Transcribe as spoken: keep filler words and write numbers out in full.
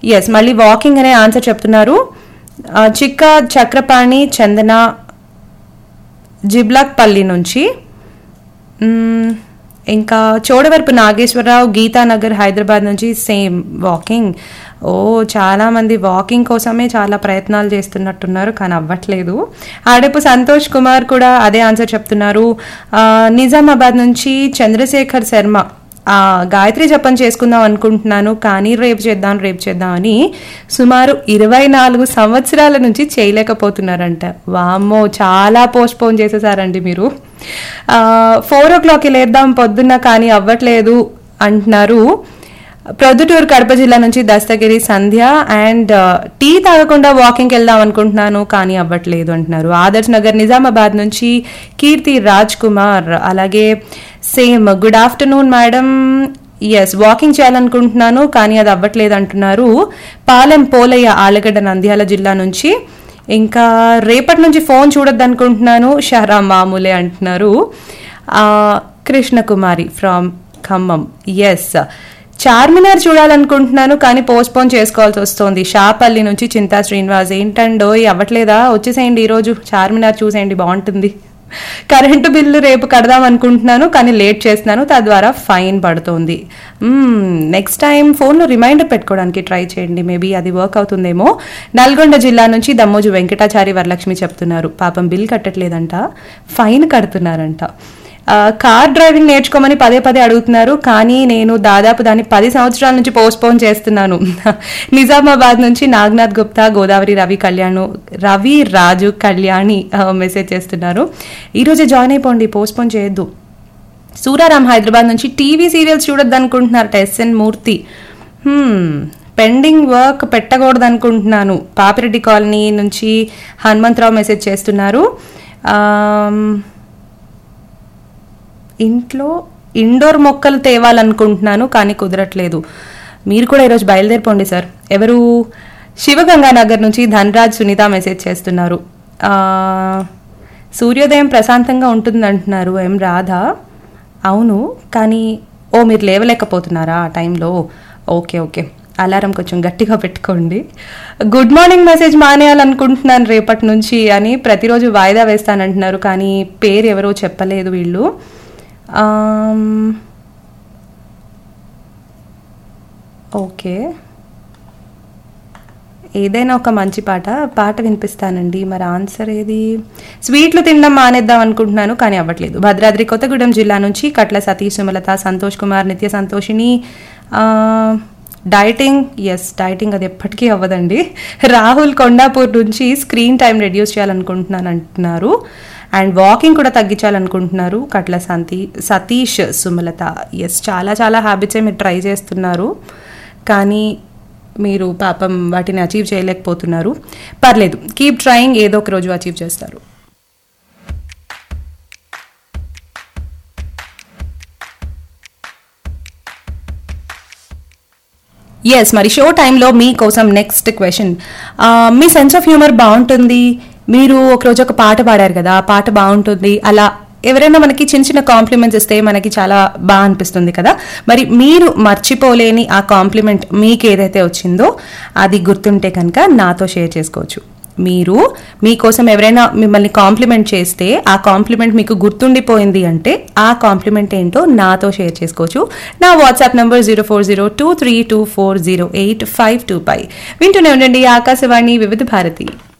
Yes, మళ్ళీ walking అనే answer చెప్తున్నారు. ఆ, చిక్క చక్రపాణి చందన జిబ్లాక్పల్లి నుంచి. మ్మ్, ఇంకా చోడవరపు నాగేశ్వరరావు గీతానగర్ హైదరాబాద్ నుంచి సేమ్ వాకింగ్. ఓ, చాలామంది వాకింగ్ కోసమే చాలా ప్రయత్నాలు చేస్తున్నట్టున్నారు కానీ అవ్వట్లేదు. ఆడపు సంతోష్ కుమార్ కూడా అదే ఆన్సర్ చెప్తున్నారు. ఆ, నిజామాబాద్ నుంచి చంద్రశేఖర్ శర్మ ఆ గాయత్రి జపం చేసుకుందాం అనుకుంటున్నాను కానీ రేపు చేద్దాం రేపు చేద్దాం అని సుమారు ఇరవై నాలుగు సంవత్సరాల నుంచి చేయలేకపోతున్నారంట. వామ్మో, చాలా పోస్ట్ పోన్ చేసేసారండి మీరు. ఫోర్ ఓ క్లాక్కి లేద్దాం పొద్దున్న కానీ అవ్వట్లేదు అంటున్నారు. ప్రొద్దుటూరు కడప జిల్లా నుంచి దస్తగిరి సంధ్య. అండ్ టీ తాగకుండా వాకింగ్కి వెళ్దాం అనుకుంటున్నాను కానీ అవ్వట్లేదు అంటున్నారు. ఆదర్శ్ నగర్ నిజామాబాద్ నుంచి కీర్తి రాజ్ కుమార్. అలాగే same good afternoon madam, yes walking చేయాలనుకుంటున్నాను కానీ అది అవ్వట్లేదు అంటున్నారు. పాలెం పోలయ్య ఆలగడ్డ నంద్యాల జిల్లా నుంచి. ఇంకా రేపటి నుంచి ఫోన్ చూడొద్దు అనుకుంటున్నాను, షహరా మామూలే అంటున్నారు. కృష్ణకుమారి ఫ్రమ్ ఖమ్మం. ఎస్, చార్మినార్ చూడాలనుకుంటున్నాను కానీ పోస్ట్ పోన్ చేసుకోవాల్సి వస్తుంది. షాపల్లి నుంచి చింతా శ్రీనివాస్. ఏంటండో అవ్వట్లేదా, వచ్చేసేయండి ఈరోజు చార్మినార్ చూసేయండి, బాగుంటుంది. కరెంటు బిల్లు రేపు కడదాం అనుకుంటున్నాను కానీ లేట్ చేస్తున్నాను, తద్వారా ఫైన్ పడుతుంది. నెక్స్ట్ టైం ఫోన్లో రిమైండర్ పెట్టుకోవడానికి ట్రై చేయండి, మేబీ అది వర్క్ అవుతుందేమో. నల్గొండ జిల్లా నుంచి దమ్మోజు వెంకటాచారి వరలక్ష్మి చెప్తున్నారు. పాపం బిల్ కట్టట్లేదంట, ఫైన్ కడుతున్నారంట. కార్ డ్రైవింగ్ నేర్చుకోమని పదే పదే అడుగుతున్నారు కానీ నేను దాదాపు దాన్ని పది సంవత్సరాల నుంచి పోస్ట్ పోన్ చేస్తున్నాను. నిజామాబాద్ నుంచి నాగనాథ్ గుప్తా, గోదావరి రవి కళ్యాణ్ రవి రాజు కళ్యాణి మెసేజ్ చేస్తున్నారు. ఈరోజే జాయిన్ అయిపోండి, పోస్ట్ పోన్ చేయొద్దు. సూరారాం హైదరాబాద్ నుంచి టీవీ సీరియల్స్ చూడొద్దు అనుకుంటున్నారట ఎస్ఎన్ మూర్తి. పెండింగ్ వర్క్ పెట్టకూడదు అనుకుంటున్నాను. పాపిరెడ్డి కాలనీ నుంచి హనుమంతరావు మెసేజ్ చేస్తున్నారు. ఇంట్లో ఇండోర్ మొక్కలు తేవాలనుకుంటున్నాను కానీ కుదరట్లేదు. మీరు కూడా ఈరోజు బయలుదేరిపోండి సార్. ఎవరు? శివగంగానగర్ నుంచి ధనరాజ్ సునీత మెసేజ్ చేస్తున్నారు. సూర్యోదయం ప్రశాంతంగా ఉంటుంది అంటున్నారు ఎం రాధ. అవును కానీ ఓ మీరు లేవలేకపోతున్నారా ఆ టైంలో? ఓకే ఓకే, అలారం కొంచెం గట్టిగా పెట్టుకోండి. గుడ్ మార్నింగ్ మెసేజ్ మానేయాలనుకుంటున్నాను రేపటి నుంచి అని ప్రతిరోజు వాయిదా వేస్తానంటున్నారు కానీ పేరు ఎవరో చెప్పలేదు వీళ్ళు. ఓకే, ఏదైనా ఒక మంచి పాట పాట వినిపిస్తానండి. మరి ఆన్సర్ ఏది? స్వీట్లు తినడం మానేద్దాం అనుకుంటున్నాను కానీ అవ్వట్లేదు. భద్రాద్రి కొత్తగూడెం జిల్లా నుంచి కట్ల సతీష్ సుమలత సంతోష్ కుమార్ నిత్య సంతోషిని. డైటింగ్, ఎస్ డైటింగ్ అది ఎప్పటికీ అవ్వదండి. రాహుల్ కొండాపూర్ నుంచి స్క్రీన్ టైం రెడ్యూస్ చేయాలనుకుంటున్నాను అంటున్నారు. అండ్ వాకింగ్ కూడా తగ్గించాలనుకుంటున్నారు కట్ల సంతి సతీష్ సుమలత. ఎస్, చాలా చాలా హ్యాబిట్సే మీరు ట్రై చేస్తున్నారు కానీ మీరు పాపం వాటిని అచీవ్ చేయలేకపోతున్నారు. పర్లేదు, కీప్ ట్రయింగ్, ఏదో ఒక రోజు అచీవ్ చేస్తారు. ఎస్, మరి షో టైంలో మీకోసం next question. Me sense of humour బాగుంటుంది, మీరు ఒకరోజు ఒక పాట పాడారు కదా, ఆ పాట బాగుంటుంది, అలా ఎవరైనా మనకి చిన్న చిన్న కాంప్లిమెంట్స్ ఇస్తే మనకి చాలా బాగా అనిపిస్తుంది కదా. మరి మీరు మర్చిపోలేని ఆ కాంప్లిమెంట్ మీకు ఏదైతే వచ్చిందో అది గుర్తుంటే కనుక నాతో షేర్ చేసుకోవచ్చు. మీరు మీకోసం ఎవరైనా మిమ్మల్ని కాంప్లిమెంట్ చేస్తే ఆ కాంప్లిమెంట్ మీకు గుర్తుండిపోయింది అంటే ఆ కాంప్లిమెంట్ ఏంటో నాతో షేర్ చేసుకోవచ్చు. నా WhatsApp number zero four zero two three two four zero eight five two five. వింటూనే ఉండండి ఆకాశవాణి వివిధ భారతి.